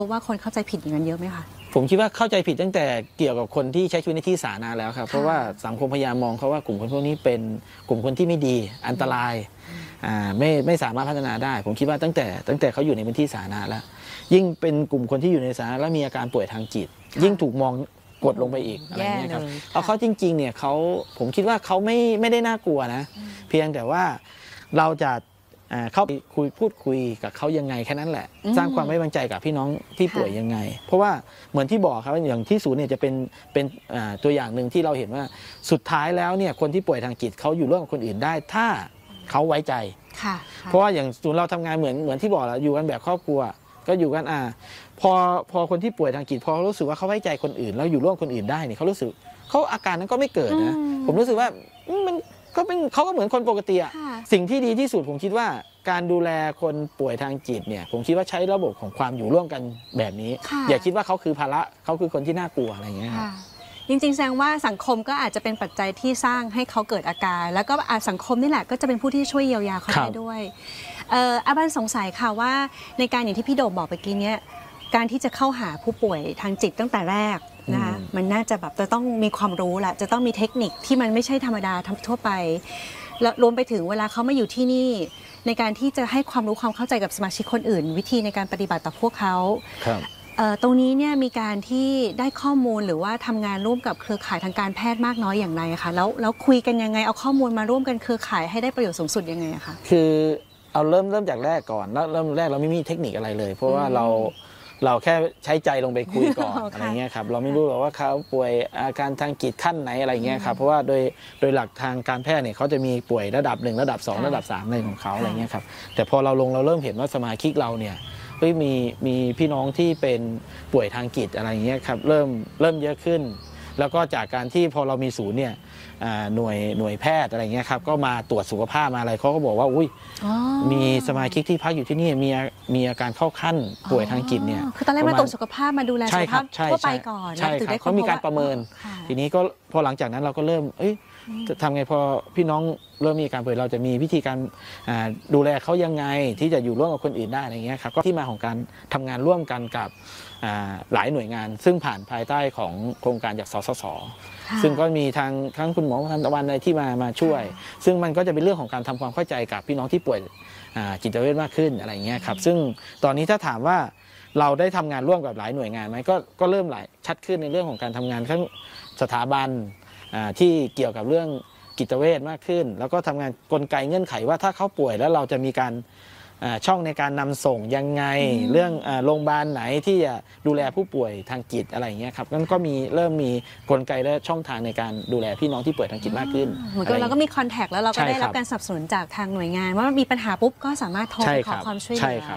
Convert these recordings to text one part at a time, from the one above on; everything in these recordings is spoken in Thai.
ว่าคนเข้าใจผิดอย่างนั้นเยอะไหมคะผมคิดว่าเข้าใจผิดตั้งแต่เกี่ยวกับคนที่ใช้ชีวิตในที่สาธารณะแล้วครับเพราะว่าสังคมพยายามมองเขาว่ากลุ่มคนพวกนี้เป็นกลุ่มคนที่ไม่ดีอันตรายไม่สามารถพัฒนาได้ผมคิดว่าตั้งแต่เขาอยู่ในพื้นที่สาธารณะแล้วยิ่งเป็นกลุ่มคนที่อยู่ในสาธารณะแล้วมีอาการป่วยทางจิตยิ่งถูกมองกดลงไปอีกอะไรเงี้ยครับเอาเขาจริงๆเนี่ยผมคิดว่าเขาไม่ได้น่ากลัวนะเพียงแต่ว่าเราจะเข้าไปพูดคุยกับเขายังไงแค่นั้นแหละสร้างความไว้วางใจกับพี่น้องที่ป่วยยังไงเพราะว่าเหมือนที่บอกครับอย่างที่ศูนย์เนี่ยจะเป็นตัวอย่างหนึ่งที่เราเห็นว่าสุดท้ายแล้วเนี่ยคนที่ป่วยทางจิตเขาอยู่ร่วมกับคนอื่นได้ถ้าเขาไว้ใจเพราะว่าอย่างศูนย์เราทำงานเหมือนที่บอกแล้วอยู่กันแบบครอบครัวก็อยู่กันพอคนที่ป่วยทางจิตพอรู้สึกว่าเขาไว้ใจคนอื่นแล้วอยู่ร่วมคนอื่นได้เนี่ยเขารู้สึกเขาอาการนั้นก็ไม่เกิดนะผมรู้สึกว่ามันเขาก็เหมือนคนปกติอะสิ่งที่ดีที่สุดผมคิดว่าการดูแลคนป่วยทางจิตเนี่ยผมคิดว่าใช้ระบบของความอยู่ร่วมกันแบบนี้อย่าคิดว่าเขาคือภาระเขาคือคนที่น่ากลัวอะไรอย่างเงี้ยจริงๆแสดงว่าสังคมก็อาจจะเป็นปัจจัยที่สร้างให้เขาเกิดอาการแล้วก็สังคมนี่แหละก็จะเป็นผู้ที่ช่วยเยียวยาเขาได้ด้วยอาบันสงสัยค่ะว่าในการอย่างที่พี่โดมบอกเมื่อกี้เนี่ยการที่จะเข้าหาผู้ป่วยทางจิตตั้งแต่แรกนะคะมันน่าจะแบบจะต้องมีความรู้แหละจะต้องมีเทคนิคที่มันไม่ใช่ธรรมดาทั่วไปแล้วรวมไปถึงเวลาเขามาอยู่ที่นี่ในการที่จะให้ความรู้ความเข้าใจกับสมาชิกคนอื่นวิธีในการปฏิบัติต่อพวกเขาตรงนี้เนี่ยมีการที่ได้ข้อมูลหรือว่าทำงานร่วมกับเครือข่ายทางการแพทย์มากน้อยอย่างไรคะแล้วคุยกันยังไงเอาข้อมูลมาร่วมกันเครือข่ายให้ได้ประโยชน์สูงสุดยังไงคะคือเอาเริ่มจากแรกก่อนแล้วเริ่มแรกเราไม่มีเทคนิคอะไรเลยเพราะว่าเราแค่ใช้ใจลงไปคุยก่อน อะไรเงี้ยครับเราไม่รู้หรอกว่าเขาป่วยอาการทางจิตขั้นไหนอะไรเงี้ยครับเพราะว่าโดยหลักทางการแพทย์เนี่ยเขาจะมีป่วยระดับ1ระดับ2ระดับ3อะไรของเขาอะไรเงี้ยครับแต่พอเราเริ่มเห็นว่าสมาชิกเราเนี่ยมีพี่น้องที่เป็นป่วยทางจิตอะไรเงี้ยครับเริ่มเยอะขึ้นแล้วก็จากการที่พอเรามีศูนย์เนี่ยหน่วยแพทย์อะไรเงี้ยครับก็มาตรวจสุขภาพมาอะไรเขาก็บอกว่าอุ้ยมีสมาชิกที่พักอยู่ที่นี่มีอาการเข้าขั้นป่วยทางจิตเนี่ยคือตอนแรกมาตรวจสุขภาพมาดูแลสุขภาพทั่วไปก่อนใช่ครับเขามีการประเมินทีนี้ก็พอหลังจากนั้นเราก็เริ่มจะทำไงพอพี่น้องเริ่มมีอาการป่วยเราจะมีวิธีการดูแลเขายังไงที่จะอยู่ร่วมกับคนอื่นได้อะไรเงี้ยครับก็ที่มาของการทำงานร่วมกันกับหลายหน่วยงานซึ่งผ่านภายใต้ของโครงการจากสสส.ซึ่งก็มีทั้งคุณหมอทันตะวันอะไรที่มาช่วยซึ่งมันก็จะเป็นเรื่องของการทำความเข้าใจกับพี่น้องที่ป่วยจิตเวชมากขึ้นอะไรเงี้ยครับซึ่งตอนนี้ถ้าถามว่าเราได้ทำงานร่วมกับหลายหน่วยงานไหมก็เริ่มชัดขึ้นในเรื่องของการทำงานทั้งสถาบันที่เกี่ยวกับเรื่องจิตเวชมากขึ้นแล้วก็ทำงานกลไกเงื่อนไขว่าถ้าเขาป่วยแล้วเราจะมีการช่องในการนำส่งยังไงเรื่องโรงพยาบาลไหนที่จะดูแลผู้ป่วยทางจิตอะไรอย่างเงี้ยครับก็เริ่มมีกลไกและช่องทางในการดูแลพี่น้องที่ป่วยทางจิตมากขึ้นเหมือนกับเราก็มีคอนแทคแล้วเราก็ได้รับการสนับสนุนจากทางหน่วยงานว่ามีปัญหาปุ๊บก็สามารถโทรไปขอความช่วยเหลือ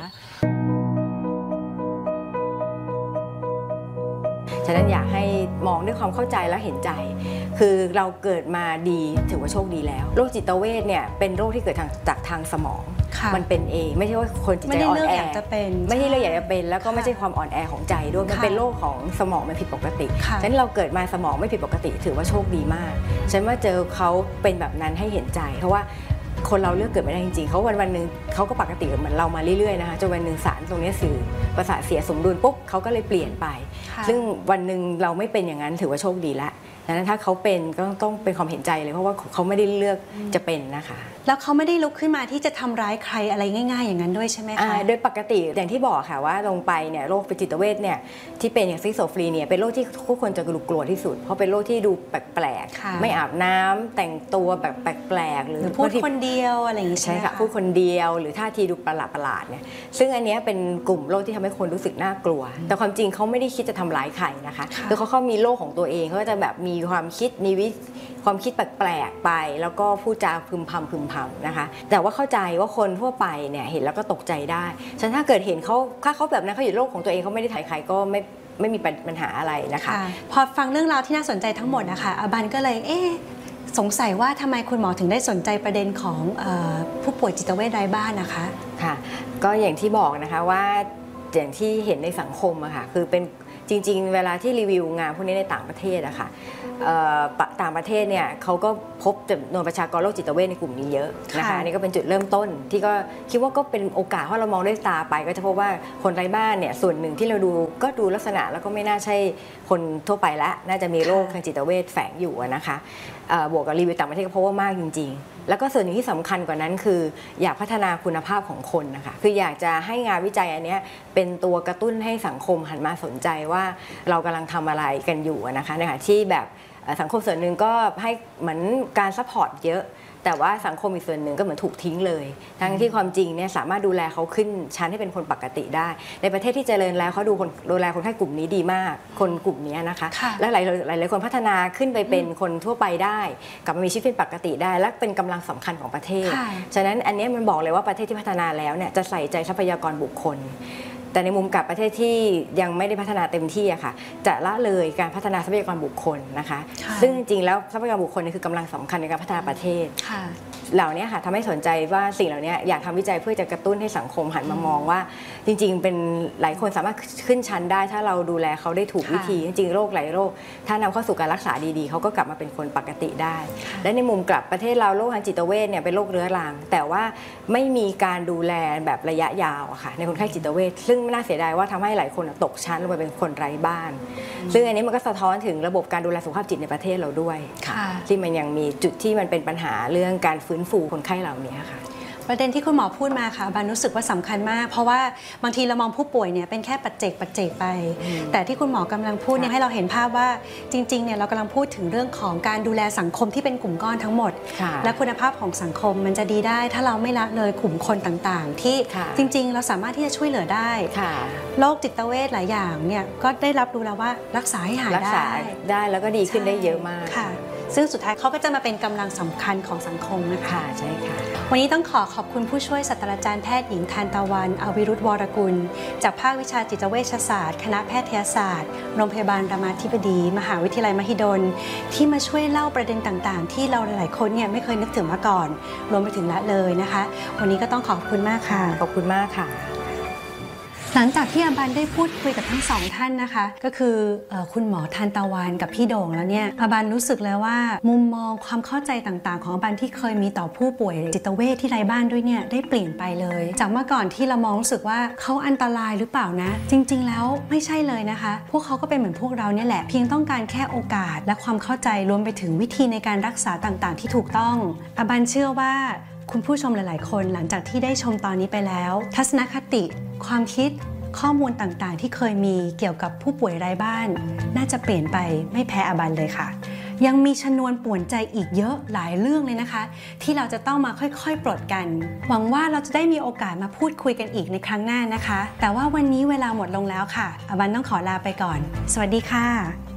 ฉะนั้นอยากให้มองด้วยความเข้าใจและเห็นใจคือเราเกิดมาดีถือว่าโชคดีแล้วโรคจิตเวชเนี่ยเป็นโรคที่เกิดจากทางสมองมันเป็นเองไม่ใช่ว่าคนจิตใจอ่อนแอไม่ใช่เรื่องอยากจะเป็นแล้วก็ไม่ใช่ความอ่อนแอของใจด้วยมันเป็นโรคของสมองมันผิดปกติฉะนั้นเราเกิดมาสมองไม่ผิดปกติถือว่าโชคดีมากฉันว่าเจอเขาเป็นแบบนั้นให้เห็นใจเพราะว่าคนเราเลือกเกิดไม่ได้จริงๆเขาวันหนึ่งเขาก็ปกติเหมือนเรามาเรื่อยๆนะคะจนวันหนึ่งสารตรงนี้สื่อประสาทเสียสมดุลปุ๊บเขาก็เลยเปลี่ยนไปซึ่งวันหนึ่งเราไม่เป็นอย่างนั้นถือว่าโชคดีแล้วดังนั้นถ้าเขาเป็นก็ต้องเป็นความเห็นใจเลยเพราะว่าเขาไม่ได้เลือกจะเป็นนะคะแล้วเขาไม่ได้ลุกขึ้นมาที่จะทำร้ายใครอะไรง่ายๆอย่างนั้นด้วยใช่ไหมคะโดยปกติอย่างที่บอกค่ะว่าลงไปเนี่ยโรคจิตเวชเนี่ยที่เป็นอย่างซิโซฟรีเนี่ยเป็นโรคที่ผู้คนจะกลัวที่สุดเพราะเป็นโรคที่ดูแปลกๆไม่อาบน้ำแต่งตัวแบบแปลกๆหรือพูดคนเดียวอะไรอย่างนี้ใช่ค่ะพูดคนเดียวหรือท่าทีดูประหลาดเนี่ยซึ่งอันนี้เป็นกลุ่มโรคที่ทำให้คนรู้สึกน่ากลัวแต่ความจริงเขาไม่ได้คิดจะทำร้ายใครนะคะคือเขามีโรคของตัวเองเขาก็จะแบบมีความคิดมีความคิดแปลกๆไปแล้วก็พูดจาพึมพำนะคะแต่ว่าเข้าใจว่าคนทั่วไปเนี่ยเห็นแล้วก็ตกใจได้ฉะนั้นถ้าเกิดเห็นถ้าเขาแบบนั้นเขาอยู่โลกของตัวเองเขาไม่ได้ถ่ายใครก็ไม่มีปัญหาอะไรนะคะพอฟังเรื่องราวที่น่าสนใจทั้งหมดนะคะอาบันก็เลยสงสัยว่าทำไมคุณหมอถึงได้สนใจประเด็นของผู้ป่วยจิตเวชไร้บ้านนะคะค่ะก็อย่างที่บอกนะคะว่าอย่างที่เห็นในสังคมอะค่ะคือเป็นจริงๆเวลาที่รีวิวงานพวกนี้ในต่างประเทศอะค่ะต่างประเทศเนี่ยเขาก็พบจำนวนประชากรโรคจิตเวชในกลุ่มนี้เยอะนะคะอันนี้ก็เป็นจุดเริ่มต้นที่ก็คิดว่าก็เป็นโอกาสเพราะเรามองด้วยตาไปก็จะพบว่าคนไร้บ้านเนี่ยส่วนหนึ่งที่เราดูก็ดูลักษณะแล้วก็ไม่น่าใช่คนทั่วไปละน่าจะมีโรคทางจิตเวชแฝงอยู่นะคะบวกกับรีวิวต่างประเทศก็พบว่ามากจริงๆแล้วก็ส่วนหนึ่งที่สำคัญกว่านั้นคืออยากพัฒนาคุณภาพของคนนะคะคืออยากจะให้งานวิจัยอันนี้เป็นตัวกระตุ้นให้สังคมหันมาสนใจว่าเรากำลังทำอะไรกันอยู่นะคะในขณะที่แบบสังคมส่วนหนึ่งก็ให้เหมือนการซัพพอร์ตเยอะแต่ว่าสังคมอีกส่วนหนึ่งก็เหมือนถูกทิ้งเลยทั้งที่ความจริงเนี่ยสามารถดูแลเขาขึ้นชั้นให้เป็นคนปกติได้ในประเทศที่เจริญแล้วเขาดูแลคนไข้กลุ่มนี้ดีมากคนกลุ่มนี้นะคะและหลายคนพัฒนาขึ้นไปเป็นคนทั่วไปได้กลับมามีชีวิตเป็นปกติได้และเป็นกำลังสำคัญของประเทศฉะนั้นอันนี้มันบอกเลยว่าประเทศที่พัฒนาแล้วเนี่ยจะใส่ใจทรัพยากรบุคคลแต่ในมุมกับประเทศที่ยังไม่ได้พัฒนาเต็มที่อะค่ะจะละเลยการพัฒนาทรัพยากรบุคคลนะคะซึ่งจริงๆแล้วทรัพยากรบุคคลนี่คือกำลังสำคัญในการพัฒนาประเทศเหล่านี้ค่ะทำให้สนใจว่าสิ่งเหล่านี้อยากทำวิจัยเพื่อจะกระตุ้นให้สังคมหันมามองว่าจริงๆเป็นหลายคนสามารถขึ้นชั้นได้ถ้าเราดูแลเขาได้ถูกวิธีจริงๆโรคหลายโรคถ้านำเข้าสู่การรักษาดีๆเขาก็กลับมาเป็นคนปกติได้และในมุมกลับประเทศเราโรคทางจิตเวชเนี่ยเป็นโรคเรื้อรังแต่ว่าไม่มีการดูแลแบบระยะยาวอะค่ะในคนไข้จิตเวชซึ่งน่าเสียดายว่าทำให้หลายคนตกชั้นลงไปเป็นคนไร้บ้านซึ่งอันนี้มันก็สะท้อนถึงระบบการดูแลสุขภาพจิตในประเทศเราด้วยที่มันยังมีจุดที่มันเป็นปัญหาเรื่องการฟื้นฟูคนไข้เหล่านี้ค่ะประเด็นที่คุณหมอพูดมาค่ะบานรู้สึกว่าสำคัญมากเพราะว่าบางทีเรามองผู้ป่วยเนี่ยเป็นแค่ปัจเจกไปแต่ที่คุณหมอกำลังพูดเนี่ยให้เราเห็นภาพว่าจริงๆเนี่ยเรากำลังพูดถึงเรื่องของการดูแลสังคมที่เป็นกลุ่มก้อนทั้งหมดและคุณภาพของสังคมมันจะดีได้ถ้าเราไม่ละเลยกลุ่มคนต่างๆที่จริงๆเราสามารถที่จะช่วยเหลือได้โรคจิตเวชหลายอย่างเนี่ยก็ได้รับรู้แล้วว่ารักษาให้หายได้แล้วก็ดีขึ้นได้เยอะมากซึ่งสุดท้ายเขาก็จะมาเป็นกำลังสำคัญของสังคมนะคะใช่ค่ะวันนี้ต้องขอบคุณผู้ช่วยศาสตราจารย์แพทย์หญิงทานตะวันอวิรุธวรกุลจากภาควิชาจิตเวชศาสตร์คณะแพทยศาสตร์โรงพยาบาลรามาธิบดีมหาวิทยาลัยมหิดลที่มาช่วยเล่าประเด็นต่างๆที่เราหลายๆคนเนี่ยไม่เคยนึกถึงมาก่อนรวมไปถึงละเลยนะคะวันนี้ก็ต้องขอบคุณมากค่ะขอบคุณมากค่ะหลังจากที่อาบันได้พูดคุยกับทั้งสองท่านนะคะก็คือคุณหมอทานตะวันกับพี่โด่งแล้วเนี่ยอาบันรู้สึกแล้วว่ามุมมองความเข้าใจต่างๆของอาบันที่เคยมีต่อผู้ป่วยจิตเวชที่ไร้บ้านด้วยเนี่ยได้เปลี่ยนไปเลยจากเมื่อก่อนที่เรามองรู้สึกว่าเขาอันตรายหรือเปล่านะจริงๆแล้วไม่ใช่เลยนะคะพวกเขาก็เป็นเหมือนพวกเราเนี่ยแหละเพียงต้องการแค่โอกาสและความเข้าใจรวมไปถึงวิธีในการรักษาต่างๆที่ถูกต้องอาบันเชื่อว่าคุณผู้ชมหลายๆคนหลังจากที่ได้ชมตอนนี้ไปแล้วทัศนคติความคิดข้อมูลต่างๆที่เคยมีเกี่ยวกับผู้ป่วยไร้บ้านน่าจะเปลี่ยนไปไม่แพ้อาบันเลยค่ะยังมีชนวนป่วนใจอีกเยอะหลายเรื่องเลยนะคะที่เราจะต้องมาค่อยๆปลดกันหวังว่าเราจะได้มีโอกาสมาพูดคุยกันอีกในครั้งหน้านะคะแต่ว่าวันนี้เวลาหมดลงแล้วค่ะอาบันต้องขอลาไปก่อนสวัสดีค่ะ